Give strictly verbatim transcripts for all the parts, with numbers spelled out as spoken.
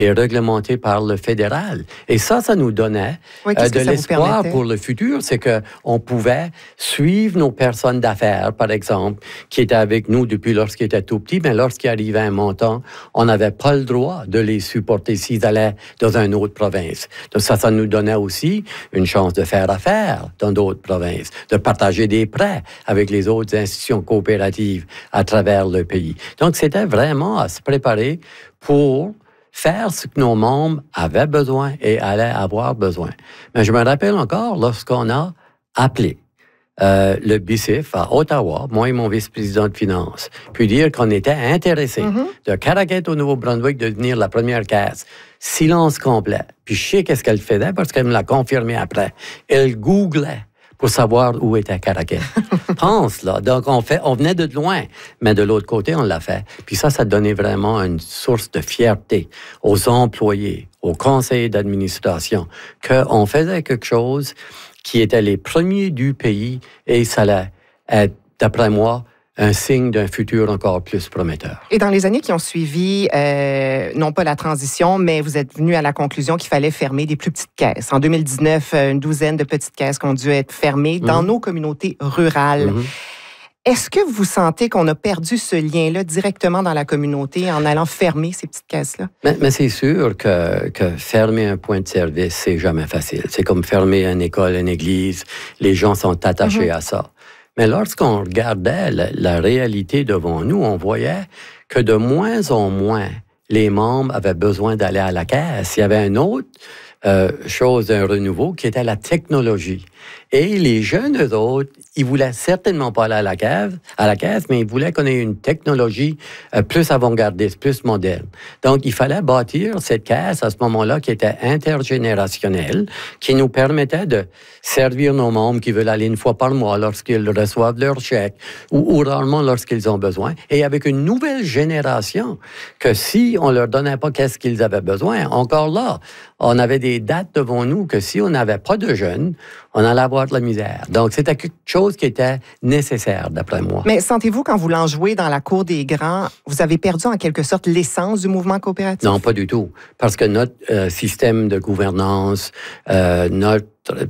est réglementé par le fédéral. Et ça, ça nous donnait oui, euh, de l'espoir pour le futur. C'est qu'on pouvait suivre nos personnes d'affaires, par exemple, qui étaient avec nous depuis lorsqu'ils étaient tout petits, mais lorsqu'il arrivait un montant, on n'avait pas le droit de les supporter s'ils allaient dans une autre province. Donc ça, ça nous donnait aussi une chance de faire affaire dans d'autres provinces, de partager des prêts avec les autres institutions coopératives à travers le pays. Donc, c'était vraiment à se préparer pour faire ce que nos membres avaient besoin et allaient avoir besoin. Mais je me rappelle encore lorsqu'on a appelé euh, le B I C I F à Ottawa, moi et mon vice-président de finances, puis dire qu'on était intéressés mm-hmm. de Caraquet au Nouveau-Brunswick de devenir la première caisse. Silence complet. Puis je sais qu'est-ce qu'elle faisait parce qu'elle me l'a confirmé après. Elle googlait pour savoir où était Caraquet. Pense, là. Donc, on, fait, on venait de loin, mais de l'autre côté, on l'a fait. Puis ça, ça donnait vraiment une source de fierté aux employés, aux conseillers d'administration, qu'on faisait quelque chose qui était les premiers du pays et ça allait être, d'après moi, un signe d'un futur encore plus prometteur. Et dans les années qui ont suivi, euh, non pas la transition, mais vous êtes venu à la conclusion qu'il fallait fermer des plus petites caisses. En deux mille dix-neuf, une douzaine de petites caisses qui ont dû être fermées mm-hmm. dans nos communautés rurales. Mm-hmm. Est-ce que vous sentez qu'on a perdu ce lien-là directement dans la communauté en allant fermer ces petites caisses-là? Mais, mais c'est sûr que, que fermer un point de service, c'est jamais facile. C'est comme fermer une école, une église. Les gens sont attachés mm-hmm. à ça. Mais lorsqu'on regardait la, la réalité devant nous, on voyait que de moins en moins, les membres avaient besoin d'aller à la caisse. Il y avait une autre euh, chose, un renouveau, qui était la technologie. Et les jeunes, eux autres, ils voulaient certainement pas aller à la caisse, à la caisse, mais ils voulaient qu'on ait une technologie euh, plus avant-gardiste, plus moderne. Donc, il fallait bâtir cette caisse à ce moment-là qui était intergénérationnelle, qui nous permettait de servir nos membres qui veulent aller une fois par mois lorsqu'ils reçoivent leur chèque ou, ou rarement lorsqu'ils ont besoin. Et avec une nouvelle génération que si on leur donnait pas qu'est-ce qu'ils avaient besoin, encore là, on avait des dates devant nous que si on n'avait pas de jeunes, on allait avoir de la misère. Donc, c'était quelque chose qui était nécessaire, d'après moi. Mais sentez-vous, qu'en voulant jouer dans la cour des grands, vous avez perdu en quelque sorte l'essence du mouvement coopératif? Non, pas du tout. Parce que notre euh, système de gouvernance, euh, notre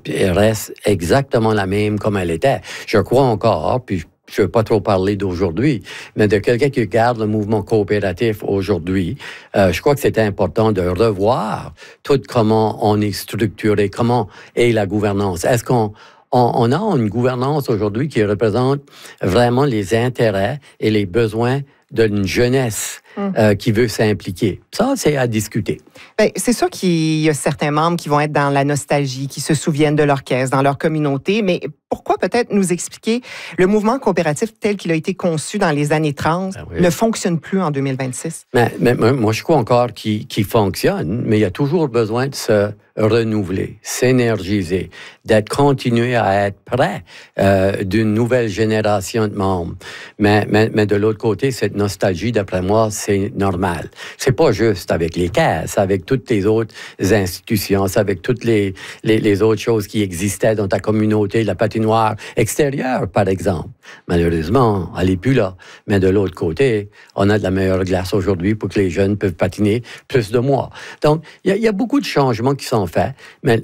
reste exactement la même comme elle était. Je crois encore, puis je ne veux pas trop parler d'aujourd'hui, mais de quelqu'un qui regarde le mouvement coopératif aujourd'hui, euh, je crois que c'était important de revoir tout comment on est structuré, comment est la gouvernance. Est-ce qu'on on, on a une gouvernance aujourd'hui qui représente vraiment les intérêts et les besoins d'une jeunesse hum. euh, qui veut s'impliquer? Ça, c'est à discuter. Bien, c'est sûr qu'il y a certains membres qui vont être dans la nostalgie, qui se souviennent de leur caisse, dans leur communauté, mais pourquoi peut-être nous expliquer le mouvement coopératif tel qu'il a été conçu dans les années trente ah oui. ne fonctionne plus en deux mille vingt-six? Mais, mais moi, je crois encore qu'il, qu'il fonctionne, mais il y a toujours besoin de se renouveler, s'énergiser, d'être continué à être prêt euh, d'une nouvelle génération de membres. Mais, mais, mais de l'autre côté, cette nostalgie, d'après moi, c'est normal. C'est pas juste avec les caisses, avec toutes les autres institutions, avec toutes les, les, les autres choses qui existaient dans ta communauté, la patinoire extérieure, par exemple. Malheureusement, elle n'est plus là. Mais de l'autre côté, on a de la meilleure glace aujourd'hui pour que les jeunes peuvent patiner plus de mois. Donc, il y, y a beaucoup de changements qui sont faits, mais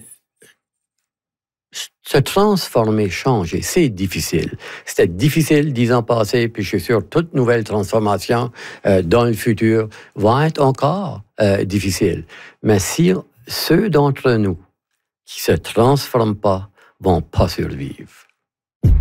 se transformer, changer, c'est difficile. C'était difficile dix ans passés, puis je suis sûr toute nouvelle transformation euh, dans le futur va être encore euh, difficile. Mais si ceux d'entre nous qui se transforment pas vont pas survivre.